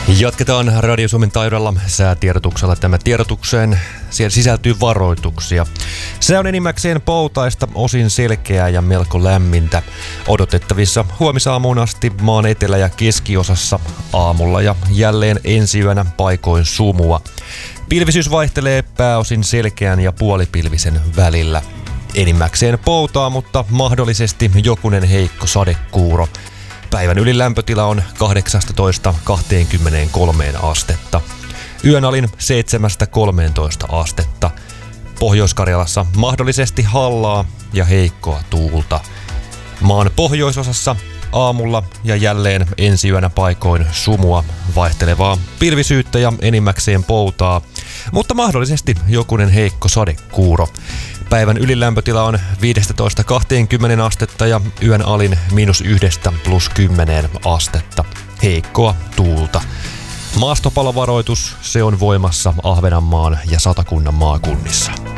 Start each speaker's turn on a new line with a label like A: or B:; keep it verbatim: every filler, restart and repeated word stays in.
A: Jatketaan Radio Suomen taajuudella säätiedotuksella. Tämä tiedotukseen siellä sisältyy varoituksia. Se on enimmäkseen poutaista, osin selkeää ja melko lämmintä. Odotettavissa huomisaamuun asti maan etelä- ja keskiosassa aamulla ja jälleen ensiyönä paikoin sumua. Pilvisyys vaihtelee pääosin selkeän ja puolipilvisen välillä. Enimmäkseen poutaa, mutta mahdollisesti jokunen heikko sadekuuro. Päivän ylilämpötila on kahdeksasta kaksikymmentäkolme astetta. Yön alin seitsemästä kolmeentoista astetta. Pohjois-Karjalassa mahdollisesti hallaa ja heikkoa tuulta. Maan pohjoisosassa aamulla ja jälleen ensiyönä paikoin sumua, vaihtelevaa pilvisyyttä ja enimmäkseen poutaa, mutta mahdollisesti jokunen heikko sadekuuro. Päivän ylilämpötila on viisitoista kaksikymmentä astetta ja yön alin miinus yhdestä plus kymmenen astetta. Heikkoa tuulta. Maastopalovaroitus, se on voimassa Ahvenanmaan ja Satakunnan maakunnissa.